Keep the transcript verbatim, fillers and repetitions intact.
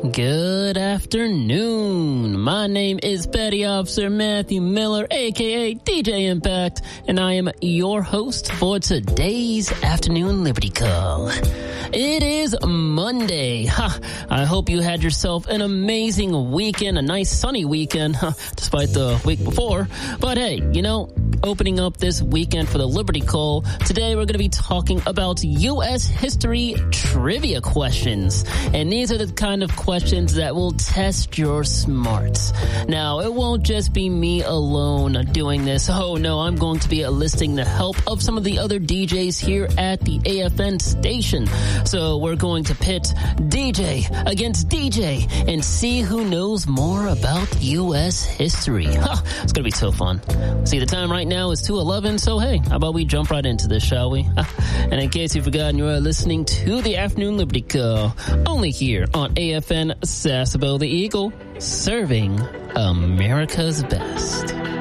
Good afternoon. My name is Petty Officer Matthew Miller, aka D J Impact, and I am your host for today's Afternoon Liberty Call. It is Monday. Ha! I hope you had yourself an amazing weekend, a nice sunny weekend, huh, despite the week before. But hey, you know, opening up this weekend for the Liberty Call, today we're going to be talking about U S history trivia questions. And these are the kind of questions that will test your smarts. Now, it won't just be me alone doing this. Oh no, I'm going to be enlisting the help of some of the other D Js here at the A F N station. So we're going to pit D J against D J and see who knows more about U S history. Huh, it's going to be so fun. See, the time right now is two eleven, so hey, how about we jump right into this, shall we? And in case you've forgotten, you are listening to the Afternoon Liberty Call, only here on A F N Sasebo the Eagle, serving America's best.